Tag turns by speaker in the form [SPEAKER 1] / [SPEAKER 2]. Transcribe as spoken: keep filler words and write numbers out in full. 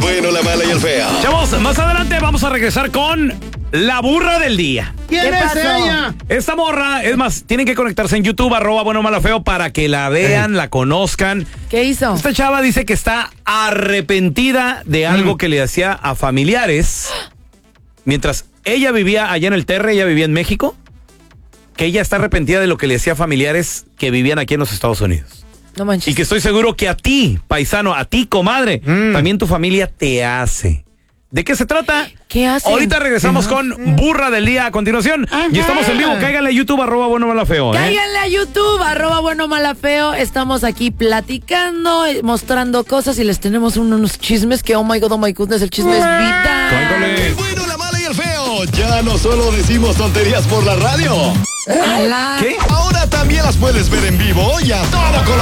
[SPEAKER 1] bueno, la mala y el feo.
[SPEAKER 2] Chavos, más adelante vamos a regresar con la burra del día.
[SPEAKER 3] ¿Quién es
[SPEAKER 4] pasó?
[SPEAKER 3] ella?
[SPEAKER 2] Esta morra, es más, tienen que conectarse en YouTube, arroba bueno, mala, feo, para que la vean, la conozcan.
[SPEAKER 4] ¿Qué hizo?
[SPEAKER 2] Esta chava dice que está arrepentida de algo
[SPEAKER 3] Mm.
[SPEAKER 2] que le hacía a familiares mientras ella vivía allá en el Terre, ella vivía en México, que ella está arrepentida de lo que le hacía a familiares que vivían aquí en los Estados Unidos.
[SPEAKER 4] No manches.
[SPEAKER 2] Y que estoy seguro que a ti, paisano, a ti, comadre,
[SPEAKER 3] Mm.
[SPEAKER 2] también tu familia te hace. ¿De qué se trata?
[SPEAKER 4] ¿Qué hacen?
[SPEAKER 2] Ahorita regresamos con Burra del Día a continuación.
[SPEAKER 3] Ajá.
[SPEAKER 2] Y estamos en vivo. Cáiganle a YouTube, arroba bueno, mala, feo. ¿eh?
[SPEAKER 4] Cáiganle a YouTube, arroba bueno, mala, feo. Estamos aquí platicando, eh, mostrando cosas y les tenemos unos chismes que, oh my god, oh my goodness, el chisme es vital.
[SPEAKER 2] Cáiganle.
[SPEAKER 1] El bueno, la mala y el feo. Ya no solo decimos tonterías por la radio.
[SPEAKER 4] Ala.
[SPEAKER 2] ¿Qué?
[SPEAKER 1] Ahora también las puedes ver en vivo y a todo color.